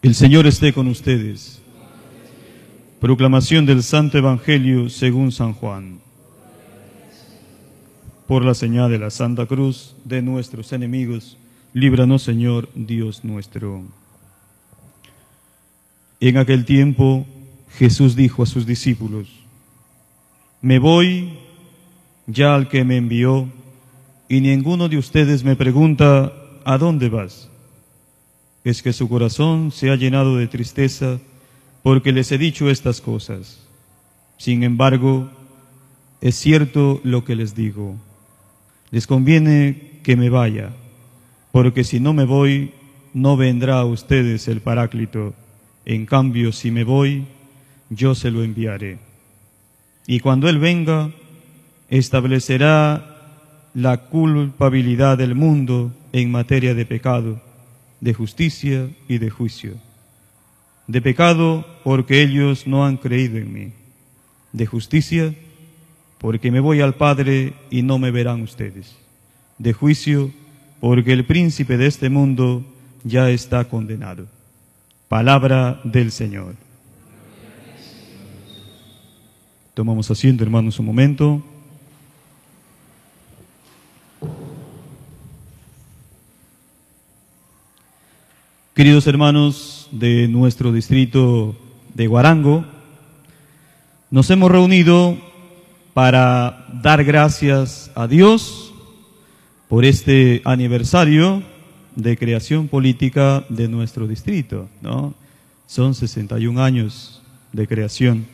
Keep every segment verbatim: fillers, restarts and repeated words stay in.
El Señor esté con ustedes. Proclamación del Santo Evangelio según San Juan. Por la señal de la Santa Cruz de nuestros enemigos, líbranos, Señor, Dios nuestro. En aquel tiempo, Jesús dijo a sus discípulos: Me voy ya al que me envió, y ninguno de ustedes me pregunta: ¿a dónde vas? Es que su corazón se ha llenado de tristeza porque les he dicho estas cosas. Sin embargo, es cierto lo que les digo. Les conviene que me vaya, porque si no me voy, no vendrá a ustedes el Paráclito. En cambio, si me voy, yo se lo enviaré. Y cuando Él venga, establecerá la culpabilidad del mundo en materia de pecado, de justicia y de juicio. De pecado, porque ellos no han creído en mí. De justicia, porque me voy al Padre y no me verán ustedes. De juicio, porque el príncipe de este mundo ya está condenado. Palabra del Señor. Tomamos asiento, hermanos, un momento. Queridos hermanos de nuestro distrito de Guarango, nos hemos reunido para dar gracias a Dios por este aniversario de creación política de nuestro distrito, ¿no? Son sesenta y un años de creación.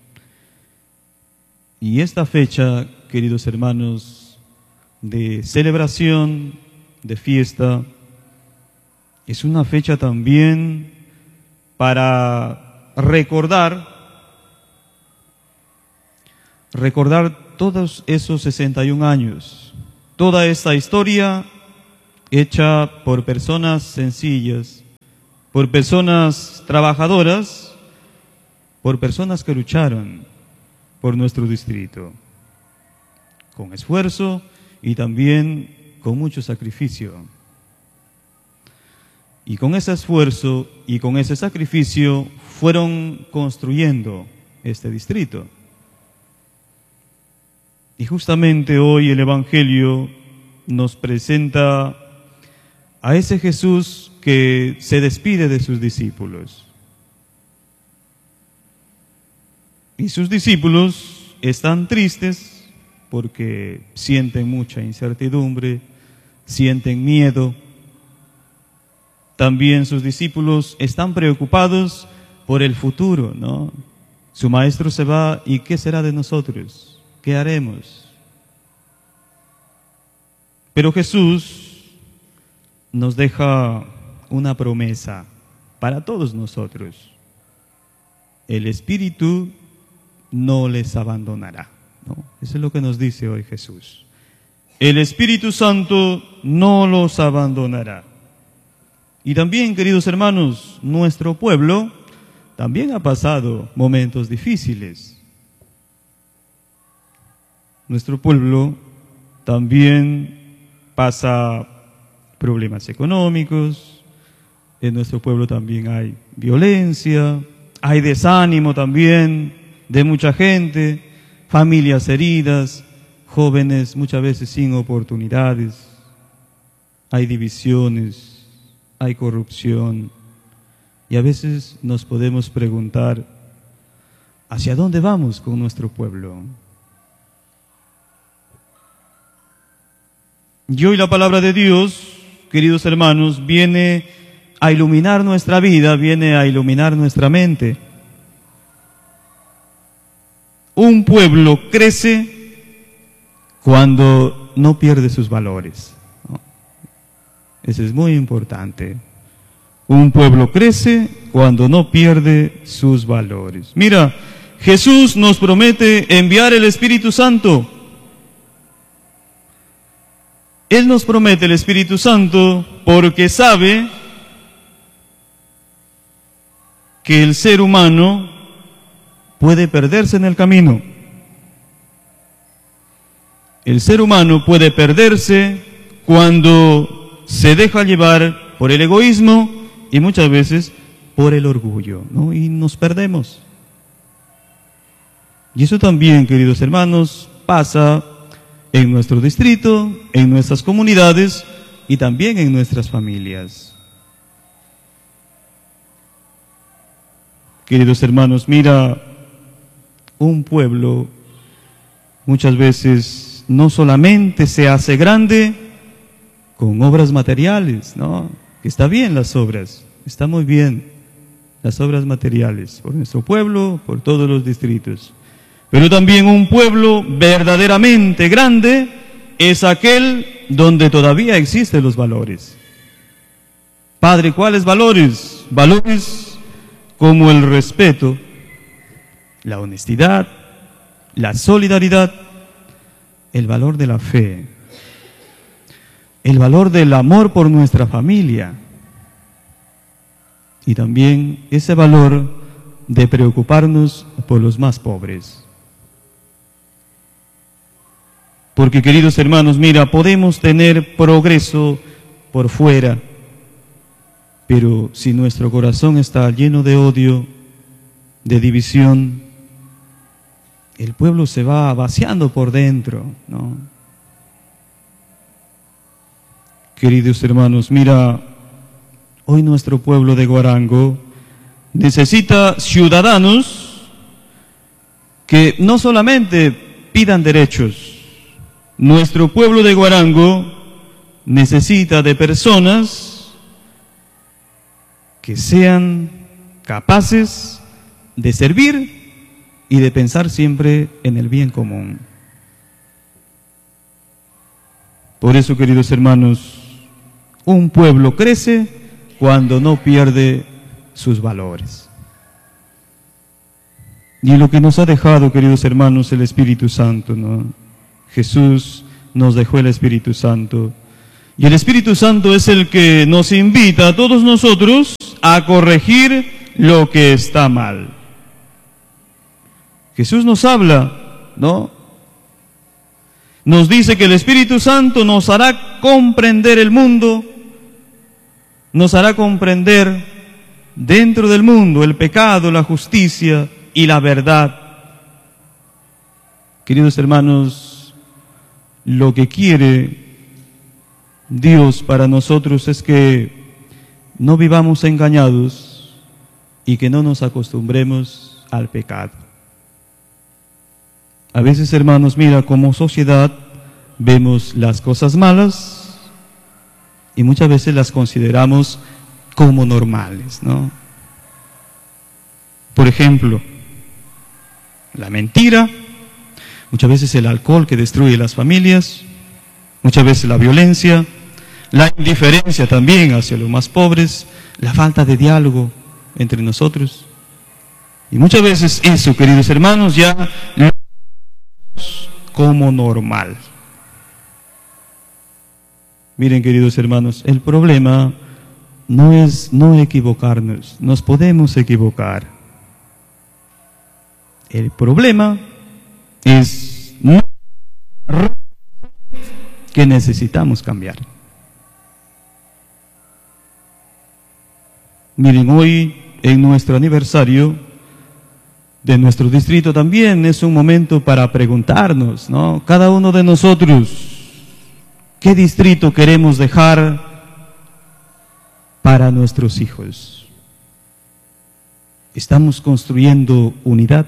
Y esta fecha, queridos hermanos, de celebración, de fiesta, es una fecha también para recordar, recordar todos esos sesenta y un años, toda esta historia hecha por personas sencillas, por personas trabajadoras, por personas que lucharon por nuestro distrito, con esfuerzo y también con mucho sacrificio. Y con ese esfuerzo y con ese sacrificio fueron construyendo este distrito. Y justamente hoy el Evangelio nos presenta a ese Jesús que se despide de sus discípulos. Y sus discípulos están tristes porque sienten mucha incertidumbre, sienten miedo. También sus discípulos están preocupados por el futuro, ¿no? Su maestro se va, ¿y qué será de nosotros? ¿Qué haremos? Pero Jesús nos deja una promesa para todos nosotros. El Espíritu no les abandonará, ¿no? Eso es lo que nos dice hoy Jesús. El Espíritu Santo no los abandonará. Y también, queridos hermanos, nuestro pueblo también ha pasado momentos difíciles. Nuestro pueblo también pasa problemas económicos, en nuestro pueblo también hay violencia, hay desánimo también de mucha gente, familias heridas, jóvenes muchas veces sin oportunidades, hay divisiones, hay corrupción, y a veces nos podemos preguntar, ¿hacia dónde vamos con nuestro pueblo? Y hoy la palabra de Dios, queridos hermanos, viene a iluminar nuestra vida, viene a iluminar nuestra mente. Un pueblo crece cuando no pierde sus valores. Eso es muy importante. Un pueblo crece cuando no pierde sus valores. Mira, Jesús nos promete enviar el Espíritu Santo. Él nos promete el Espíritu Santo porque sabe que el ser humano puede perderse en el camino. El ser humano puede perderse cuando se deja llevar por el egoísmo y muchas veces por el orgullo, ¿no? Y nos perdemos. Y eso también, queridos hermanos, pasa en nuestro distrito, en nuestras comunidades y también en nuestras familias. Queridos hermanos, mira, un pueblo muchas veces no solamente se hace grande con obras materiales, ¿no? Que está bien las obras, está muy bien las obras materiales por nuestro pueblo, por todos los distritos. Pero también un pueblo verdaderamente grande es aquel donde todavía existen los valores. Padre, ¿cuáles valores? Valores como el respeto, la honestidad, la solidaridad, el valor de la fe, el valor del amor por nuestra familia y también ese valor de preocuparnos por los más pobres. Porque, queridos hermanos, mira, podemos tener progreso por fuera, pero si nuestro corazón está lleno de odio, de división, el pueblo se va vaciando por dentro, ¿no? Queridos hermanos, mira, hoy nuestro pueblo de Guarango necesita ciudadanos que no solamente pidan derechos. Nuestro pueblo de Guarango necesita de personas que sean capaces de servir y de pensar siempre en el bien común. Por eso, queridos hermanos, un pueblo crece cuando no pierde sus valores. Y lo que nos ha dejado, queridos hermanos, el Espíritu Santo, ¿no? Jesús nos dejó el Espíritu Santo. Y el Espíritu Santo es el que nos invita a todos nosotros a corregir lo que está mal. Jesús nos habla, ¿no? Nos dice que el Espíritu Santo nos hará comprender el mundo, nos hará comprender dentro del mundo el pecado, la justicia y la verdad. Queridos hermanos, lo que quiere Dios para nosotros es que no vivamos engañados y que no nos acostumbremos al pecado. A veces, hermanos, mira, como sociedad vemos las cosas malas y muchas veces las consideramos como normales, ¿no? Por ejemplo, la mentira, muchas veces el alcohol que destruye las familias, muchas veces la violencia, la indiferencia también hacia los más pobres, la falta de diálogo entre nosotros. Y muchas veces eso, queridos hermanos, ya lo vemos como normal. Miren, queridos hermanos, el problema no es no equivocarnos, nos podemos equivocar. El problema es no que necesitamos cambiar. Miren, hoy en nuestro aniversario de nuestro distrito también es un momento para preguntarnos, ¿no? Cada uno de nosotros, ¿qué distrito queremos dejar para nuestros hijos? ¿Estamos construyendo unidad?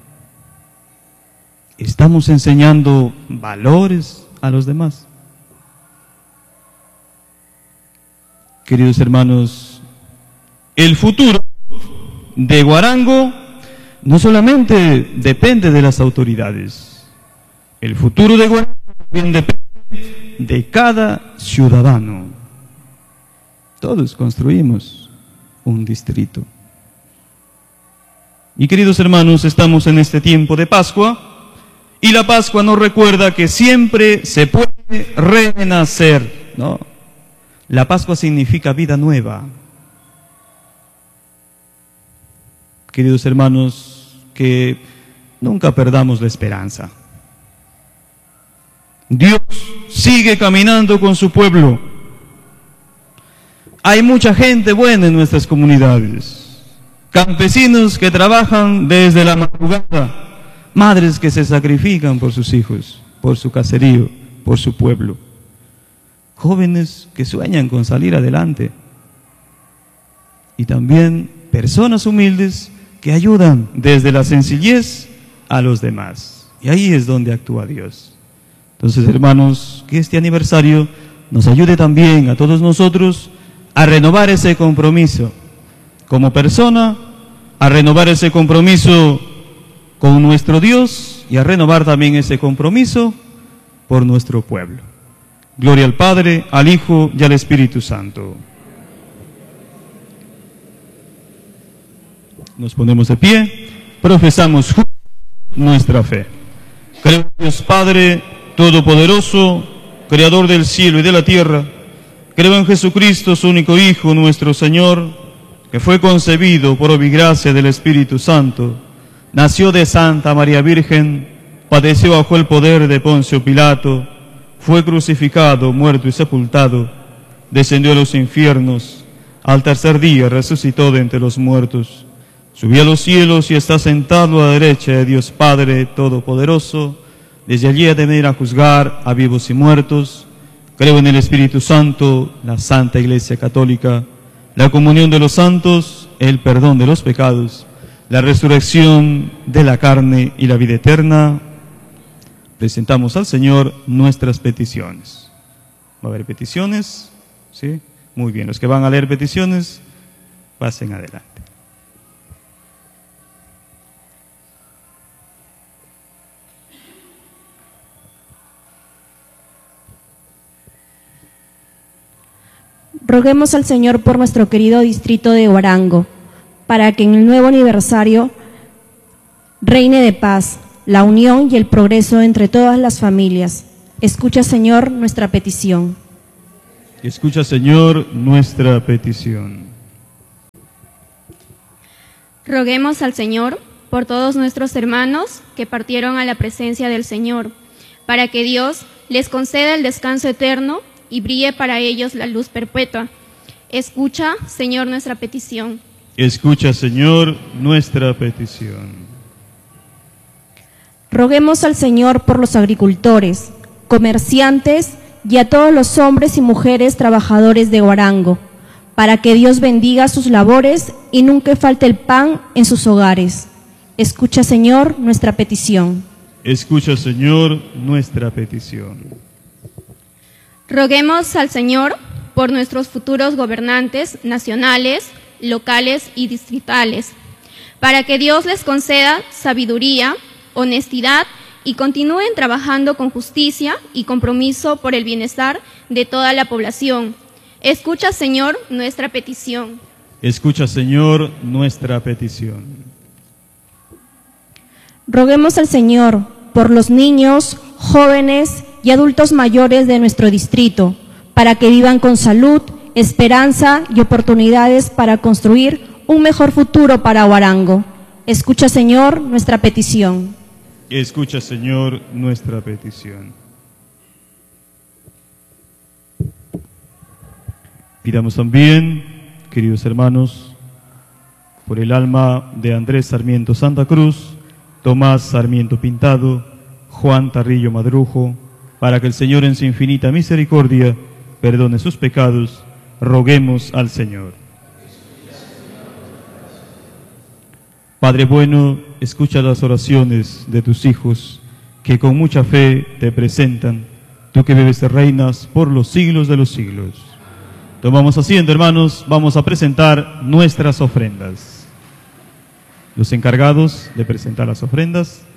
¿Estamos enseñando valores a los demás? Queridos hermanos, el futuro de Guarango no solamente depende de las autoridades, el futuro de Guarango también depende de cada ciudadano. Todos construimos un distrito. Y queridos hermanos, estamos en este tiempo de Pascua, y la Pascua nos recuerda que siempre se puede renacer, ¿no? La Pascua significa vida nueva. Queridos hermanos, que nunca perdamos la esperanza. Dios sigue caminando con su pueblo. Hay mucha gente buena en nuestras comunidades. campesinos que trabajan desde la madrugada, madres que se sacrifican por sus hijos, por su caserío, por su pueblo, jóvenes que sueñan con salir adelante, y también personas humildes que ayudan desde la sencillez a los demás. Y ahí es donde actúa Dios. Entonces, hermanos, que este aniversario nos ayude también a todos nosotros a renovar ese compromiso como persona, a renovar ese compromiso con nuestro Dios y a renovar también ese compromiso por nuestro pueblo. Gloria al Padre, al Hijo y al Espíritu Santo. Nos ponemos de pie, profesamos juntos nuestra fe. Creo en Dios Padre Todopoderoso, Creador del cielo y de la tierra. Creo en Jesucristo, su único Hijo, nuestro Señor, que fue concebido por obra y gracia del Espíritu Santo, nació de Santa María Virgen, padeció bajo el poder de Poncio Pilato, fue crucificado, muerto y sepultado, descendió a los infiernos, al tercer día resucitó de entre los muertos, subió a los cielos y está sentado a la derecha de Dios Padre Todopoderoso. Desde allí ha de venir a juzgar a vivos y muertos. Creo en el Espíritu Santo, la Santa Iglesia Católica, la comunión de los santos, el perdón de los pecados, la resurrección de la carne y la vida eterna. Presentamos al Señor nuestras peticiones. ¿Va a haber peticiones? ¿Sí? Muy bien, los que van a leer peticiones, pasen adelante. Roguemos al Señor por nuestro querido distrito de Huarango, para que en el nuevo aniversario reine de paz, la unión y el progreso entre todas las familias. Escucha, Señor, nuestra petición. Escucha, Señor, nuestra petición. Roguemos al Señor por todos nuestros hermanos que partieron a la presencia del Señor, para que Dios les conceda el descanso eterno y brille para ellos la luz perpetua. Escucha, Señor, nuestra petición. Escucha, Señor, nuestra petición. Roguemos al Señor por los agricultores, comerciantes y a todos los hombres y mujeres trabajadores de Huarango, para que Dios bendiga sus labores y nunca falte el pan en sus hogares. Escucha, Señor, nuestra petición. Escucha, Señor, nuestra petición. Roguemos al Señor por nuestros futuros gobernantes nacionales, locales y distritales, para que Dios les conceda sabiduría, honestidad y continúen trabajando con justicia y compromiso por el bienestar de toda la población. Escucha, Señor, nuestra petición. Escucha, Señor, nuestra petición. Roguemos al Señor por los niños, jóvenes y adultos mayores de nuestro distrito, para que vivan con salud, esperanza y oportunidades para construir un mejor futuro para Huarango. Escucha, Señor, nuestra petición. Escucha, Señor, nuestra petición. Pidamos también, queridos hermanos, por el alma de Andrés Sarmiento Santa Cruz, Tomás Sarmiento Pintado, Juan Tarrillo Madrujo, para que el Señor en su infinita misericordia perdone sus pecados. Roguemos al Señor. Padre bueno, escucha las oraciones de tus hijos, que con mucha fe te presentan, tú que vives y reinas por los siglos de los siglos. Tomamos asiento, hermanos, vamos a presentar nuestras ofrendas. Los encargados de presentar las ofrendas